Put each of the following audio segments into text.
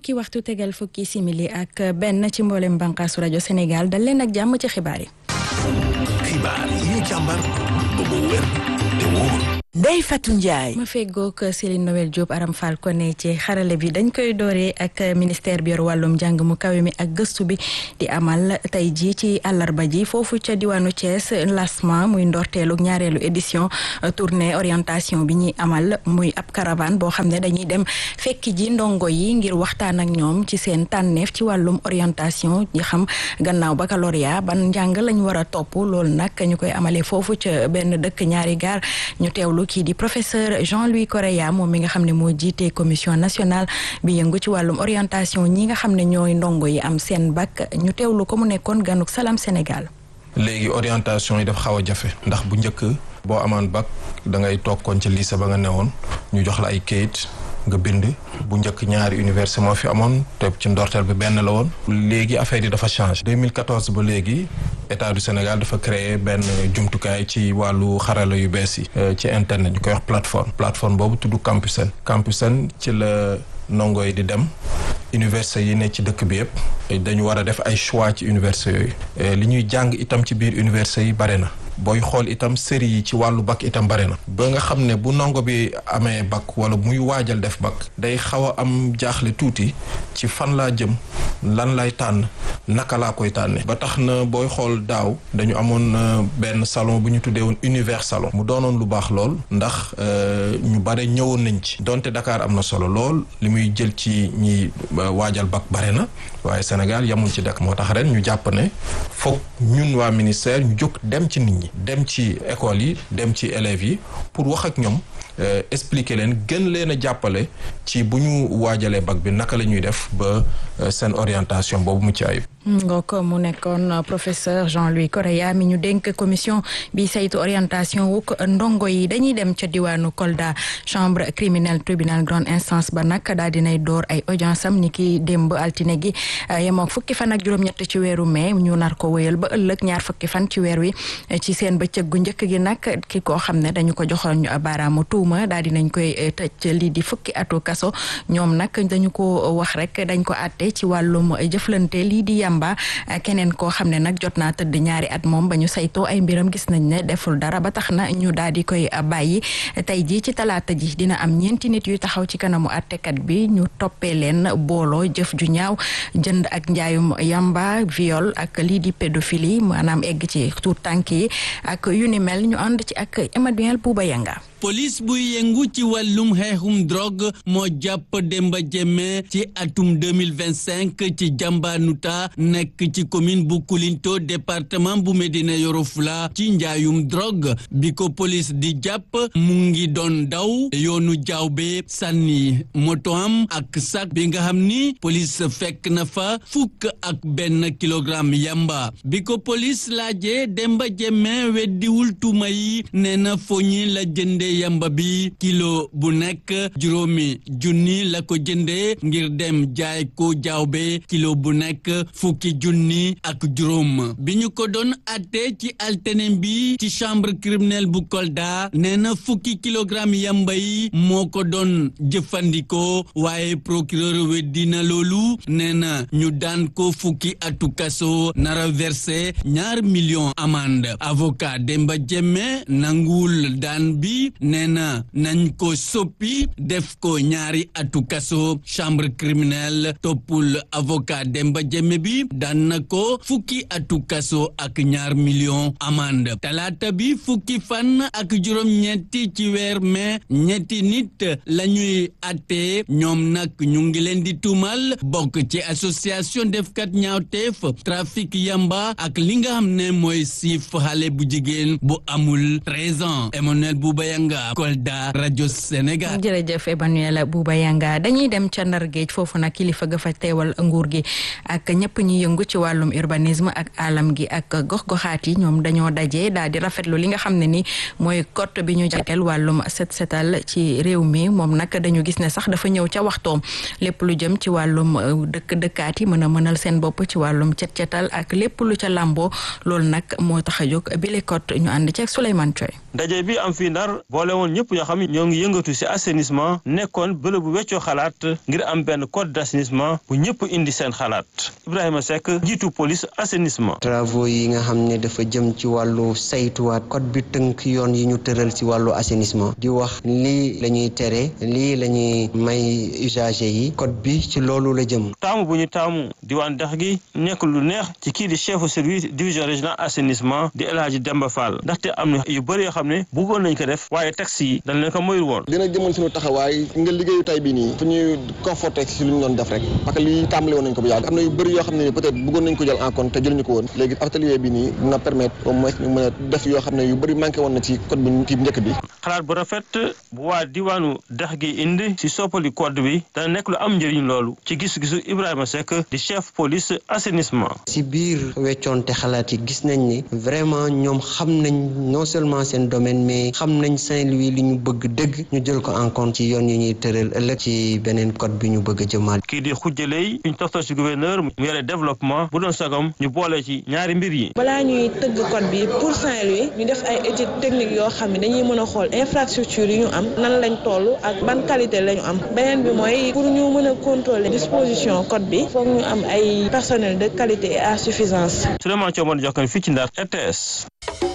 fukki waxtu tegal fukki simili ak benn ci mboolem bànqaasu rajo Sénégal dal leen ak jàmm ci xibaar yi. xibaar yi ñu càmbar ba mu wér te wóor. Ndeye Fatou Ndiaye. ma feggoog Céline Noël Diop Aram Fall ko ne ci xarale bi dañ koy dooree ak ministère bi yor wàllum njàng mu kawe mi ak gëstu bi di amal tey jii ci àllarba ji foofu ca diwaanu Thiès lancement muy ndorteelu ñaareelu édition tournée orientation bi ñuy amal muy ab caravane boo xam ne dañuy dem fekki ji ndongo yi ngir waxtaan ak ñoom ci seen tànneef ci wàllum orientation yi xam gannaaw baccalauréat ban njàng lañ war a topp loolu nag ñu koy amalee foofu ca benn dëkk ñaari gaar ñu teewlu kii di professeur Jean-Louis Correa moom mi nga xam ne moo jiite commission nationale bi yëngu ci wàllum orientation ñi nga xam ne ñooy ndongo yi am seen bac ñu teewlu ko mu nekkoon ganuk Salam Sénégal. léegi orientation yi dafa xaw a jafe ndax bu njëkk boo amaan bac da ngay toog koon ci lycée ba nga newoon ñu jox la ay kayit nga bind bu njëkk ñaari université moo fi amoon te ci ndorteel bi benn la woon. léegi affaire yi dafa changé 2014 ba léegi état du Sénégal dafa créer benn jumtukaay ci wàllu xarala yu bees yi ci internet ñu koy wax plateforme boobu tudd Campusen ci la ndongo yi di dem université yi ne ci dëkk bi yëpp dañu war a def ay choix ci université yooyu li ñuy jàng itam ci biir université yi bare na booy xool itam série yi ci wàllu bac itam bare na ba nga xam ne bu ndongo bi amee bac wala muy waajal def bac day xaw a am jaaxle tuuti ci fan laa jëm lan lay tànn naka laa koy tànne ba tax na booy xool daaw dañu amoon benn salon bu ñu tuddee woon univers salon mu doonoon lu baax lool ndax ñu bare ñëwoon nañ ci donte Dakar am na solo lool li muy jël ci ñi waajal bac bare na waaye Sénégal yamul ci dëkk moo tax ren ñu jàpp ne foog ñun waa ministère ñu jóg dem ci nit ñi dem ci école yi dem ci élèves yi pour wax ak ñoom expliquer leen gën leen a jàppale ci bu ñu waajalee bac bi naka la ñuy def ba seen orientation boobu mu ci ayib. ngoo mu nekkoon professeur Jean-Louis Correa mi ñu dénk commission bi saytu orientation wuk ndongo yi dañuy dem ca diwaanu Kolda chambre criminelle tribunal grande instance ba nag daal dinay door ay audience am ni ki démb altine gi yemook fukki fan ak juróom-ñett ci weeru mai ñu nar ko wéyal ba ëllëg ñaar fukki fan ci weer wi ci seen bëccëg gu njëkk gi nag ki koo xam ne dañu ko joxoon ñu baaraamu tuuma daal dinañ koy tëj lii di fukki atu kaso ñoom nag dañu ko wax rek dañ ko àtte ci wàllum jëflante lii di yamba keneen koo xam ne nag jot naa tëdd ñaari at moom ba ñu saytoo ay mbiram gis nañ ne deful dara ba tax na ñu daal di koy bàyyi tey jii ci talaata ji dina am ñeenti nit yu taxaw ci kanamu àttekat bi ñu toppee leen booloo jëf ju ñaaw jënd ak njaayum yamba viol ak lii di pédophilie maanaam egg ci tuut tànk yi ak yu ni mel ñu ànd ci ak Emmanuel Bouba Yanga. police buy yëngu ci wàllum xeexum drogue moo jàpp Demba Jemme ci atum 2025 ci Jambanuta nekk ci commune bu Kulinto département bu Médina Yoro Foulah ci njaayum drogue bi ko police di jàpp mu ngi doon daw yoonu Diaobé sànni moto am ak sac bi nga xam ni police fekk na fa 1 kilogramme yamba bi ko police laajee Demba Jemme weddiwul tuuma yi nee na foñi la jënde yamba bi kilo bu nekk $5,000 la ko jëndee ngir dem jaay ko Diaobé kilo bu nekk $50,000 bi ñu ko doon atte ci altene bi ci chambre criminelle bu Kolda nee na 10 kilogramme yamba yi moo ko doon jëfandikoo waaye procureur weddi na loolu nee na ñu daan ko 10 atu kaso nara versé $2 millions amende avocat Demba Jemme nanguwul daan bi nee na nañ ko soppi def ko 2 atu kaso chambre criminelle toppul avocat Demba Jemme bi daan na ko 10 atu kaso ak $2 millions amende talaata bi 10 fan ak juróom-ñetti ci weer mai ñetti nit lañuy atte ñoom nag ñu ngi leen di tuumal bokk ci association defkat ñaawteef trafic yamba ak li nga xam ne mooy siif xale bu jigéen bu amul 13 ans Emmanuel Bouba Yanga Kolda rajo Sénégal. jërëjëf Emmanuel Bouba Yanga dañuy dem ca Ndar Géej foofu nag kilifa ga fa teewal nguur gi ak ñëpp ñi yëngu ci wàllum urbanisme ak alam gi ak gox-goxaat yi ñoom dañoo daje daal di rafetlu li nga xam ne ni mooy code bi ñu jagleel wàllum setal ci réew mi moom nag dañu gis ne sax dafa ñëw ca waxtoom lépp lu jëm ci wàllum dëkkaat yi mën a mënal seen bopp ci wàllum cet-cetal ak lépp lu ca làmboo loolu nag moo tax a jóg bile code ñu ànd ci ak Souleymane Thioy. ndaje bi am fi Ndar boole woon ñëpp ñoo xam ne ñoo ngi yëngatu ci assainissement nekkoon bërëb bu weccoo xalaat ngir am benn code d'assainissement bu ñëpp indi seen xalaat Ibrahima Seck njiitu police assainissement. travaux yi nga xam ne dafa jëm ci wàllu saytuwaat code bi tënk yoon yi ñu tëral ci wàllu assainissement di wax lii la ñuy tere lii la ñuy may usager yi code bi ci loolu la jëm. taamu bu ñu taamu diwaan dex gi nekk lu neex ci kii di chef service division régional assainissement di El Hadji Demba Fall ndaxte am na yu bëri yoo xam ne bëggoon nañ ko def waaye taxi yi dañ leen ko moyul woon. dina jëmal suñu taxawaay nga liggéeyu tay bi nii fu ñuy conforté ci lu ñu doon def rek parce que lii tàmbali woon nañ ko bu yàgg am na yu bëri yoo xam ne peut-être bëggoon nañ ko jël en compte te jëluñu ko woon léegi atelier bi nii dina permettre au moins ñu mën a def yoo xam ne yu bëri manqué woon na ci code bi ci njëkk bi. xalaat bu rafet bu waa diwaanu dex gi indi ci soppali code bi dana nekk lu am njëriñ loolu ci gis-gisu Ibrahima Seck di chef police assainissement. ci biir weccoonte xalaat yi gis nañ ni vraiment ñoom xam nañ non seulement seen domaine mais xam nañ Saint-Louis li ñu bëgg dëgg ñu jël ko en compte ci yoon yi ñuy tëral ëllëg ci beneen code bi ñu bëgg a jëmaat. kii di xujjaley ñu toftal ci gouverneur mu yore développement bu doon sagam ñu boole ci ñaari mbir yi. balaa ñuy tëgg code bi pour Saint-Louis ñu def ay études techniques yoo xam ne dañuy mën a xool infrastructure yi ñu am nan lañ toll ak ban qualité la ñu am beneen bi mooy pour ñu mën a contrôler disposition code bi foog ñu am ay personnel de qualité et à suffisance. Souleymane Thiaw Diokane fii ci Ndar RTS.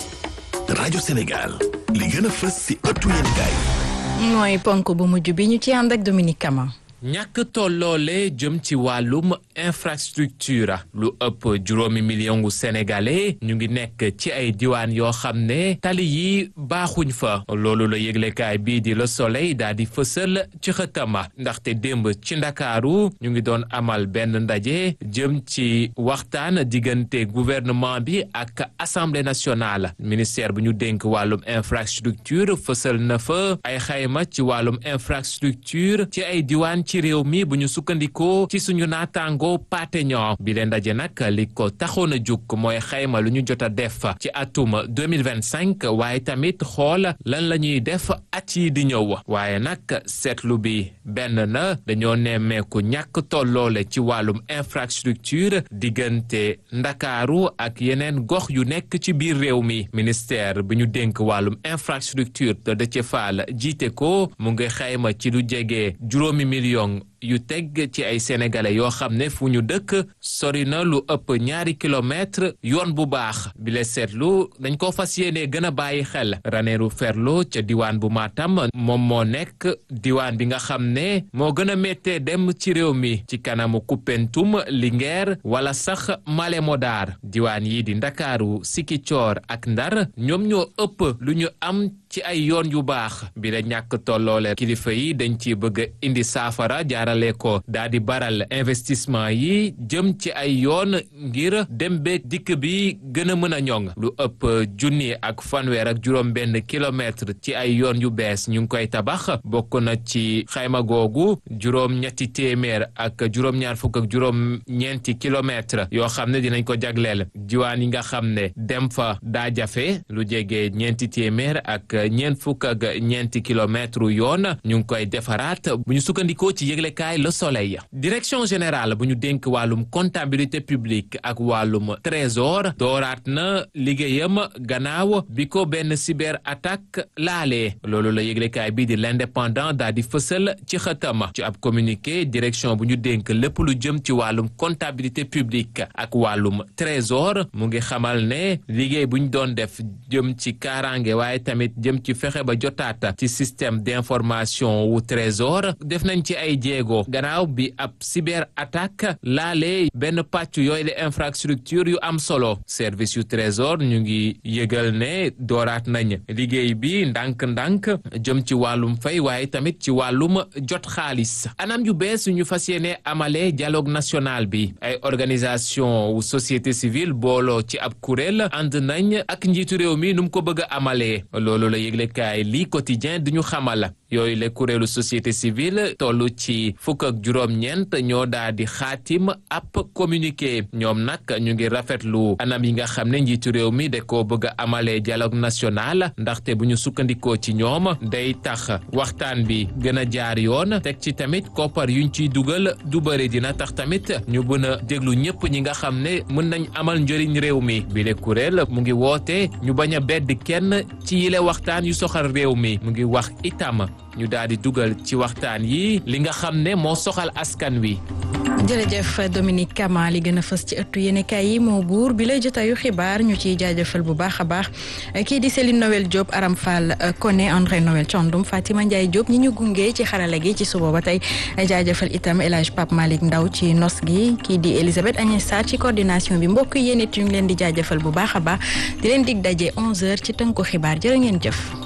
rajo Sénégal li gën a fës ci ëttu yéenekaay. mooy ponk bu mujj bi ñu ci ànd ak Dominique Kama. ñàkk tolloole jëm ci wàllum infrastructure lu ëpp 5 millions gu sénégalais ñu ngi nekk ci ay diwaan yoo xam ne tali yi baaxuñ fa loolu la yëglekaay bii di Le Soleil daal di fësal ci xëtama ndaxte démb ci ndakaaru ñu ngi doon amal benn ndaje jëm ci waxtaan diggante gouvernement bi ak assemblée nationale ministère bu ñu dénk wàllum infrastructure fësal na fa ay xayma ci wàllum infrastructure ci ay diwaan ci réew mi bu ñu sukkandikoo ci suñu naataango pateñon bi leen ndaje nag li ko taxoon a jukk mooy xayma lu ñu jot a def ci atum 2025 waaye tamit xool lan la ñuy def at yi di ñëw waaye nag seetlu bi benn na dañoo nemmeeku ñàkk tolloole ci wàllum infrastructure diggante ndakaaru ak yeneen gox yu nekk ci biir réew mi ministère bi ñu dénk wàllum infrastructure te Déthié Fall jiite ko mu ngi xayma ci lu jege 5 millions yu teg ci ay sénégalais yoo xam ne fu ñu dëkk sori na lu ëpp 2 kilomètres yoon bu baax bi la seetlu dañ ko fas yéene gën a bàyyi xel Ranérou Ferlo ca diwaan bu Matam moom moo nekk diwaan bi nga xam ne moo gën a méttee dem ci réew mi ci kanamu Koupentoum Linguère wala sax Malem Hodar diwaan yi di Ndakaaru Sikicoor ak Ndar ñoom ñoo ëpp lu ñu am ci ay yoon yu baax bi la ñàkk tolloole kilifa yi dañ ci bëgg indi saafara jaarale ko daa di baral investissement yi jëm ci ay yoon ngir dem beeg dikk bi gën a mën a ñoŋ lu ëpp 1,1 kilomètre ci ay yoon yu bees ñu ngi koy tabax bokk na ci xayma googu 2,2 kilomètre yoo xam ne dinañ ko jagleel diwaan yi nga xam ne dem fa daa jafe lu jege 2,4 kilomètre yoon ñu ngi koy defaraat bu ñu sukkandikoo ci yëglekaay Le Soleil direction générale bu ñu dénk wàllum comptabilité publique ak wàllum trésor dooraat na liggéeyam gannaaw bi ko benn cyber attaque laalee loolu la yëglekaay bii di l'indépendant daal di fësal ci xëtam ci ab communiqué direction bu ñu dénk lépp lu jëm ci wàllum comptabilité publique ak wàllum trésor mu ngi xamal ne liggéey bu ñu doon def jëm ci kaaraange waaye tamit jëm ci fexe ba jotaat ci système d'information wu trésor def nañ ci ay jéego gannaaw bi ab cyber attaque laalee benn pàcc yooyu la infrastructure yu am solo service yu trésor ñu ngi yëgal ne dooraat nañ liggéey bi ndànk-ndànk jëm ci wàllum fay waaye tamit ci wàllum jot xaalis anam yu bees ñu fas yéene amalee dialogue national bi ay organisation wu société civile booloo ci ab kuréel ànd nañ ak njiitu réew mi nu mu ko bëgg a amalee loolu la yëglekaay lii quotidien di ñu xamal yooyu le kuréelu société civile tollu ci fukk ak juróom-ñeent ñoo daa di xaatim ab communiqué ñoom nag ñu ngi rafetlu anam yi nga xam ne njiitu réew mi da koo bëgg a amalee dialogue national ndaxte bu ñu sukkandikoo ci ñoom day tax waxtaan bi gën a jaar yoon teg ci tamit koppar yuñ ciy dugal du bëri dina tax tamit ñu mën a déglu ñëpp ñi nga xam ne mën nañ amal njëriñ réew mi bi le kuréel mu ngi woote ñu bañ a bedd kenn ci yile waxtaan yu soxal réew mi mu ngi wax itam ñu daal di dugal ci waxtaan yi li nga xam ne moo soxal askan wi. jërëjëf Dominique Kama li gën a fës ci ëttu yéenekaay yi moo buur bi lay jotaayu xibaar ñu ciy jaajëfal bu baax a baax kii di Céline Noël Diop Aram Fall Koné André Noël Thiandoum Fatima Ndiaye Diop ñi ñu gunge ci xarala gi ci suba ba tey jaajëfal itam El Hadj Pape Malick Ndaw ci nos gi kii di Elisabeth Agnès Sarr ci coordination bi mbokk yéen it ñu ngi leen di jaajëfal bu baax a baax di leen dig daje 11h ci tënku xibaar jërë ngeen jëf.